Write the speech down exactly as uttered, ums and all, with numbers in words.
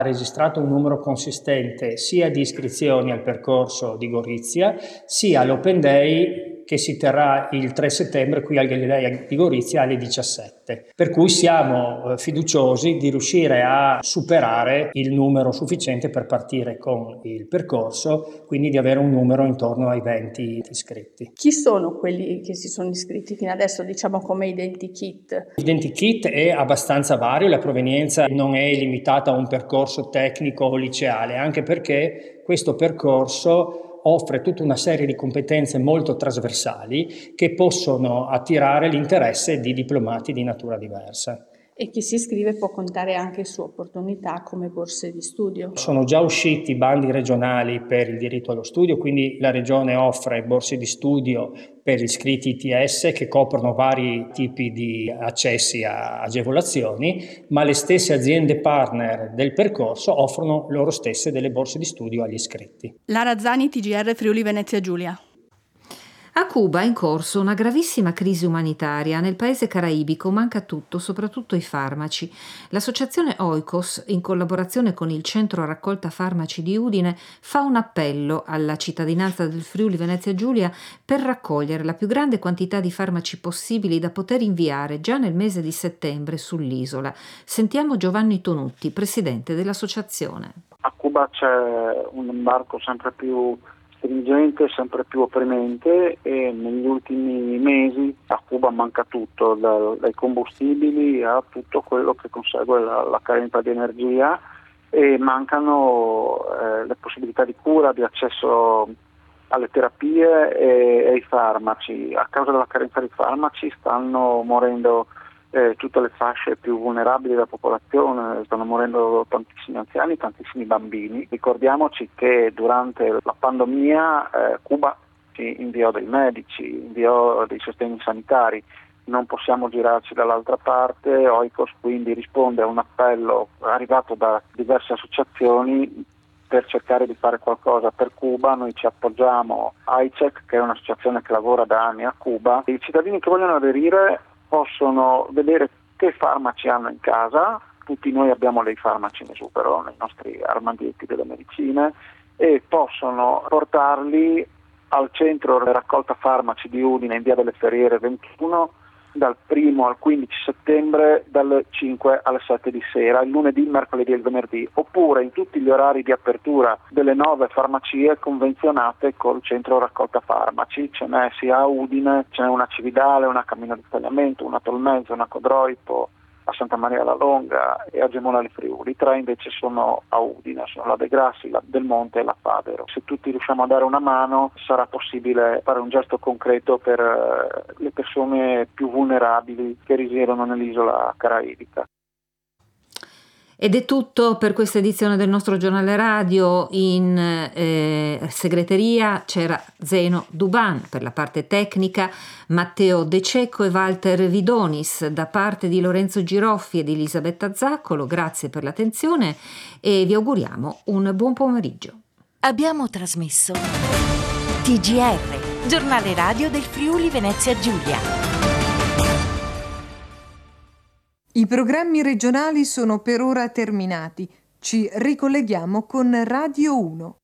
registrato un numero consistente sia di iscrizioni al percorso di Gorizia, sia all'Open Day che si terrà il tre settembre qui al Galilei di Gorizia alle diciassette. Per cui siamo fiduciosi di riuscire a superare il numero sufficiente per partire con il percorso, quindi di avere un numero intorno ai venti iscritti. Chi sono quelli che si sono iscritti fino adesso, diciamo come identikit? Identikit è abbastanza vario, la provenienza non è limitata a un percorso tecnico o liceale, anche perché questo percorso offre tutta una serie di competenze molto trasversali che possono attirare l'interesse di diplomati di natura diversa. E chi si iscrive può contare anche su opportunità come borse di studio. Sono già usciti bandi regionali per il diritto allo studio, quindi la Regione offre borse di studio per gli iscritti I T S che coprono vari tipi di accessi a agevolazioni, ma le stesse aziende partner del percorso offrono loro stesse delle borse di studio agli iscritti. Lara Zani, T G R Friuli Venezia Giulia. A Cuba è in corso una gravissima crisi umanitaria. Nel paese caraibico manca tutto, soprattutto i farmaci. L'associazione Oikos, in collaborazione con il Centro Raccolta Farmaci di Udine, fa un appello alla cittadinanza del Friuli Venezia Giulia per raccogliere la più grande quantità di farmaci possibili da poter inviare già nel mese di settembre sull'isola. Sentiamo Giovanni Tonutti, presidente dell'associazione. A Cuba c'è un embargo sempre più stringente, sempre più opprimente, e negli ultimi mesi a Cuba manca tutto, dal, dai combustibili a tutto quello che consegue la, la carenza di energia, e mancano eh, le possibilità di cura, di accesso alle terapie e, e ai farmaci. A causa della carenza di farmaci stanno morendo Eh, tutte le fasce più vulnerabili della popolazione, stanno morendo tantissimi anziani, tantissimi bambini. Ricordiamoci che durante la pandemia eh, Cuba ci inviò dei medici, inviò dei sostegni sanitari, non possiamo girarci dall'altra parte. Oikos quindi risponde a un appello arrivato da diverse associazioni per cercare di fare qualcosa per Cuba. Noi ci appoggiamo a I C E C, che è un'associazione che lavora da anni a Cuba. I cittadini che vogliono aderire possono vedere che farmaci hanno in casa. Tutti noi abbiamo dei farmaci in esubero nei nostri armadietti delle medicine, e possono portarli al centro raccolta farmaci di Udine in via delle Ferriere ventuno dal primo al quindici settembre, dalle cinque alle sette di sera, il lunedì, il mercoledì e il venerdì, oppure in tutti gli orari di apertura delle nove farmacie convenzionate col centro raccolta farmaci. Ce n'è sia a Udine, ce n'è una a Cividale, una a Cammino di Tagliamento, una a Tolmezzo, una a Codroipo, a Santa Maria la Longa e a Gemona di Friuli. Tre invece sono a Udine, sono la De Grassi, la Del Monte e la Fadero. Se tutti riusciamo a dare una mano, sarà possibile fare un gesto concreto per le persone più vulnerabili che risiedono nell'isola caraibica. Ed è tutto per questa edizione del nostro giornale radio. In eh, segreteria c'era Zeno Duban, per la parte tecnica Matteo De Cecco e Walter Vidonis, da parte di Lorenzo Giroffi ed Elisabetta Zaccolo. Grazie per l'attenzione e vi auguriamo un buon pomeriggio. Abbiamo trasmesso T G R, giornale radio del Friuli Venezia Giulia. I programmi regionali sono per ora terminati. Ci ricolleghiamo con Radio uno.